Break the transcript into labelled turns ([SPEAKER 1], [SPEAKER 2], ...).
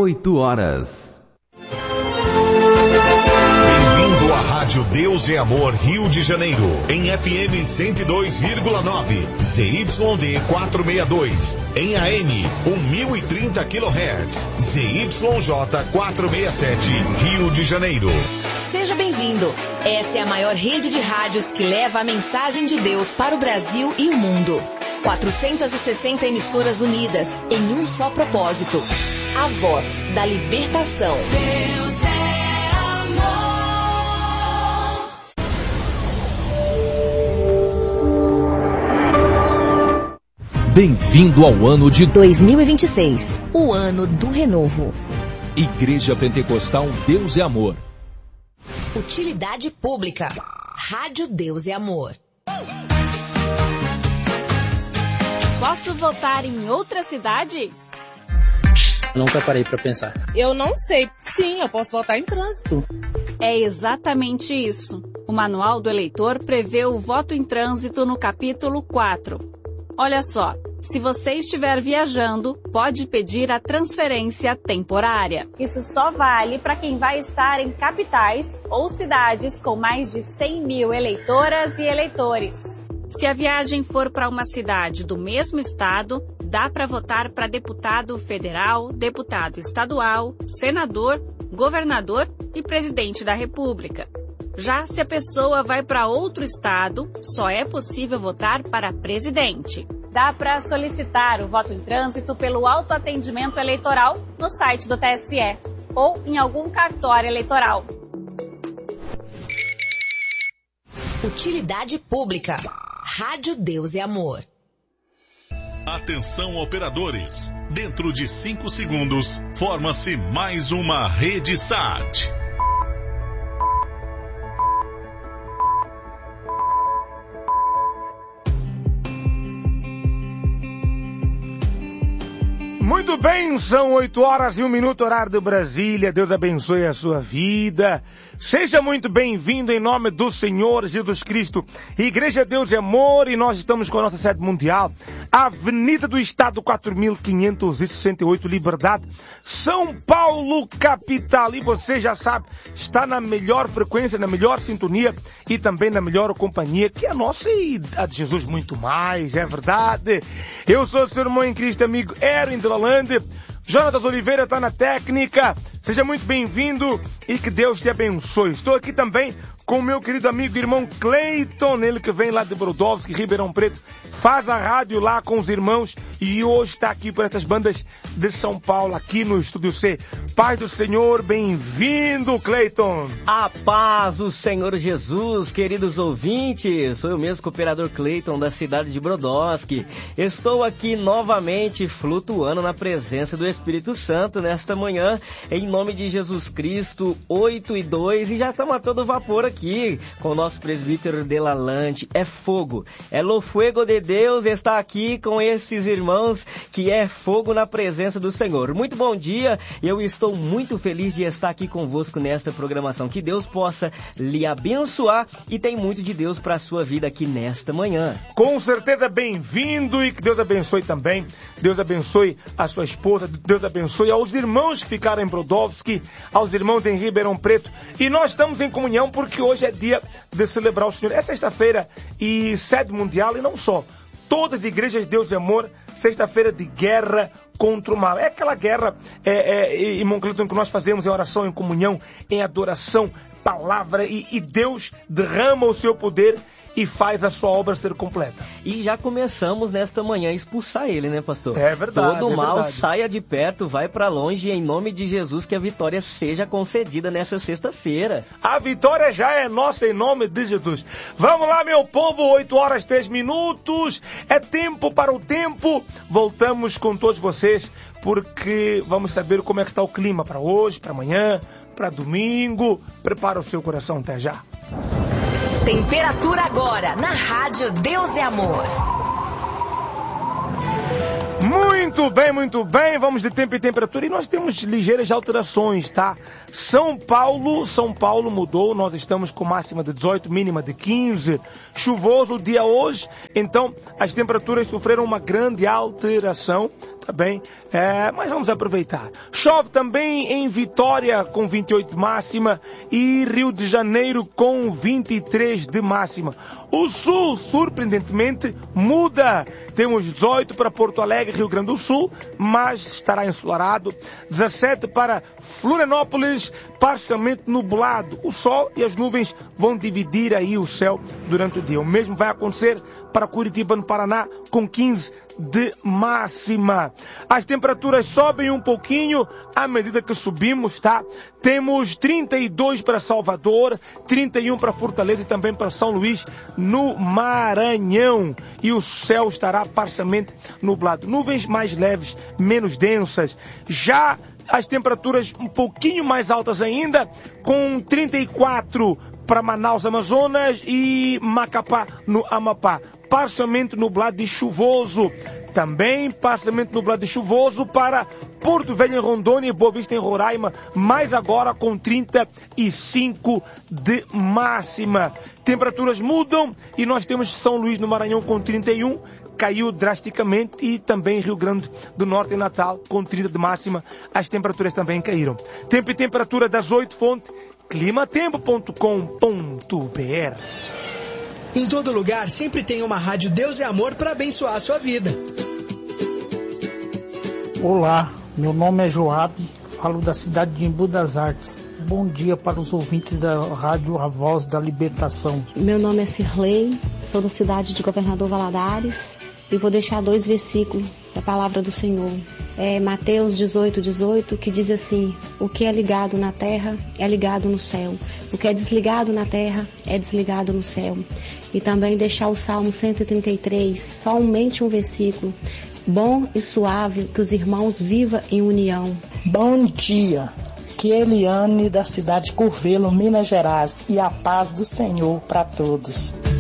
[SPEAKER 1] 8 horas.
[SPEAKER 2] Bem-vindo à Rádio Deus é Amor Rio de Janeiro, em FM 102,9, ZYD 462, em AM 1030 kHz, ZYJ 467, Rio de Janeiro.
[SPEAKER 3] Seja bem-vindo. Essa é a maior rede de rádios que leva a mensagem de Deus para o Brasil e o mundo. 460 emissoras unidas em um só propósito. A voz da libertação. Deus é amor.
[SPEAKER 4] Bem-vindo ao ano de
[SPEAKER 3] 2026, o ano do renovo.
[SPEAKER 4] Igreja Pentecostal Deus é Amor.
[SPEAKER 3] Utilidade pública. Rádio Deus é Amor.
[SPEAKER 5] Posso votar em outra cidade?
[SPEAKER 6] Nunca parei para pensar.
[SPEAKER 7] Eu não sei. Sim, eu posso votar em trânsito.
[SPEAKER 5] É exatamente isso. O Manual do Eleitor prevê o voto em trânsito no capítulo 4. Olha só, se você estiver viajando, pode pedir a transferência temporária. Isso só vale para quem vai estar em capitais ou cidades com mais de 100 mil eleitoras e eleitores. Se a viagem for para uma cidade do mesmo estado, dá para votar para deputado federal, deputado estadual, senador, governador e presidente da República. Já se a pessoa vai para outro estado, só é possível votar para presidente. Dá para solicitar o voto em trânsito pelo autoatendimento eleitoral no site do TSE ou em algum cartório eleitoral.
[SPEAKER 3] Utilidade pública. Rádio Deus é Amor.
[SPEAKER 8] Atenção, operadores. Dentro de 5 segundos, forma-se mais uma rede SAT.
[SPEAKER 9] Muito bem, são 8 horas e 1 minuto, horário de Brasília. Deus abençoe a sua vida. Seja muito bem-vindo em nome do Senhor Jesus Cristo. Igreja Deus é Amor, e nós estamos com a nossa sede mundial. Avenida do Estado 4568, Liberdade, São Paulo, capital. E você já sabe, está na melhor frequência, na melhor sintonia e também na melhor companhia, que é a nossa e a de Jesus muito mais, é verdade. Eu sou o seu irmão em Cristo, amigo Erin de Lalande. Jonatas Oliveira está na técnica. Seja muito bem-vindo e que Deus te abençoe. Estou aqui também com o meu querido amigo e irmão Cleiton, ele que vem lá de Brodowski, Ribeirão Preto, faz a rádio lá com os irmãos e hoje está aqui por essas bandas de São Paulo, aqui no Estúdio C. Paz do Senhor, bem-vindo, Cleiton.
[SPEAKER 6] A paz do Senhor Jesus, queridos ouvintes. Sou eu mesmo, cooperador Cleiton, da cidade de Brodowski. Estou aqui novamente flutuando na presença do Espírito Santo nesta manhã, em nome de Jesus Cristo, 8:02, e já estamos a todo vapor aqui com o nosso presbítero de Lalande. É fogo, é o fuego de Deus, está aqui com esses irmãos que é fogo na presença do Senhor. Muito bom dia, eu estou muito feliz de estar aqui convosco nesta programação. Que Deus possa lhe abençoar e tem muito de Deus para a sua vida aqui nesta manhã.
[SPEAKER 9] Com certeza bem-vindo e que Deus abençoe também. Deus abençoe a sua esposa, Deus abençoe aos irmãos que ficaram em Brodowski, aos irmãos em Ribeirão Preto. E nós estamos em comunhão porque hoje é dia de celebrar o Senhor. É sexta-feira e sede mundial, e não só. Todas as igrejas de Deus e Amor, sexta-feira de guerra contra o mal. É aquela guerra, irmão Cleiton, que nós fazemos em oração, em comunhão, em adoração, palavra, e Deus derrama o seu poder e faz a sua obra ser completa.
[SPEAKER 6] E já começamos nesta manhã a expulsar ele, né, pastor?
[SPEAKER 9] É verdade.
[SPEAKER 6] Todo mal
[SPEAKER 9] verdade.
[SPEAKER 6] Saia de perto, vai para longe, em nome de Jesus, que a vitória seja concedida nessa sexta-feira.
[SPEAKER 9] A vitória já é nossa em nome de Jesus. Vamos lá, meu povo, 8 horas 3 minutos. É tempo para o tempo. Voltamos com todos vocês porque vamos saber como é que está o clima para hoje, para amanhã, para domingo. Prepara o seu coração, até já.
[SPEAKER 3] Temperatura agora na Rádio Deus é Amor.
[SPEAKER 9] Muito bem, vamos de tempo e temperatura, e nós temos ligeiras alterações, tá? São Paulo mudou, nós estamos com máxima de 18, mínima de 15, chuvoso o dia hoje, então as temperaturas sofreram uma grande alteração, tá bem? Mas vamos aproveitar. Chove também em Vitória com 28 de máxima e Rio de Janeiro com 23 de máxima. O Sul, surpreendentemente, muda. Temos 18 para Porto Alegre, Rio Grande do Sul, mas estará ensolarado. 17 para Florianópolis, parcialmente nublado. O sol e as nuvens vão dividir aí o céu durante o dia. O mesmo vai acontecer para Curitiba, no Paraná, com 15 de máxima. As temperaturas sobem um pouquinho à medida que subimos, tá? Temos 32 para Salvador, 31 para Fortaleza e também para São Luís, no Maranhão. E o céu estará parcialmente nublado. Nuvens mais leves, menos densas. Já as temperaturas um pouquinho mais altas ainda, com 34 para Manaus, Amazonas e Macapá, no Amapá. Parcialmente nublado e chuvoso. Também parcialmente nublado e chuvoso para Porto Velho em Rondônia e Boa Vista em Roraima, mas agora com 35 de máxima. Temperaturas mudam e nós temos São Luís no Maranhão com 31, caiu drasticamente, e também Rio Grande do Norte e Natal com 30 de máxima, as temperaturas também caíram. Tempo e temperatura das 8, fonte climatempo.com.br.
[SPEAKER 1] Em todo lugar sempre tem uma rádio Deus e Amor para abençoar a sua vida.
[SPEAKER 10] Olá, meu nome é Joab, falo da cidade de Embu das Artes. Bom dia para os ouvintes da rádio A Voz da Libertação.
[SPEAKER 11] Meu nome é Cirlei, sou da cidade de Governador Valadares e vou deixar 2 versículos da palavra do Senhor. Mateus 18:18, que diz assim: o que é ligado na terra é ligado no céu, o que é desligado na terra é desligado no céu. E também deixar o Salmo 133, somente um versículo: bom e suave que os irmãos vivam em união.
[SPEAKER 12] Bom dia, que Eliane da cidade de Curvelo, Minas Gerais, e a paz do Senhor para todos.